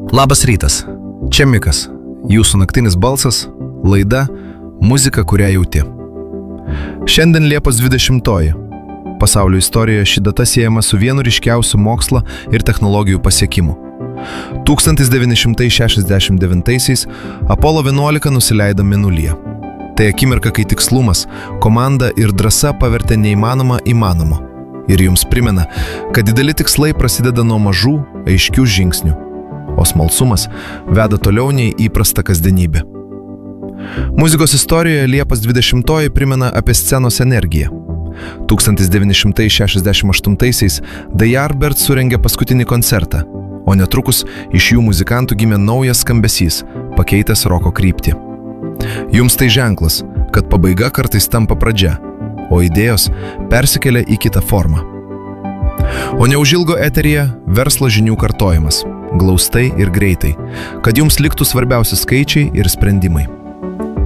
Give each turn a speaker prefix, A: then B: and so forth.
A: Labas rytas, čia Mikas, jūsų naktinis balsas, laida Muzika, kurią jauti. Šiandien Liepos 20-oji. Pasaulio istorijoje ši data siejama su vienu ryškiausių mokslo ir technologijų pasiekimų. 1969-aisiais Apollo 11 nusileido Mėnulyje. Tai akimirka, kai tikslumas, komanda ir drąsa pavertė neįmanomą įmanomu. Ir jums primena, kad dideli tikslai prasideda nuo mažų, aiškių žingsnių, o smalsumas veda toliau nei įprasta kasdienybė. Muzikos istorijoje Liepos 20-oji primena apie scenos energiją. 1968-aisiais The Yardbirds surengė paskutinį koncertą, o netrukus iš jų muzikantų gimė naujas skambesys, pakeitęs roko kryptį. Jums tai ženklas, kad pabaiga kartais tampa pradžia, o idėjos persikelia į kitą formą. O neužilgo eteryje verslo žinių kartojimas, glaustai ir greitai, kad jums liktų svarbiausi skaičiai ir sprendimai.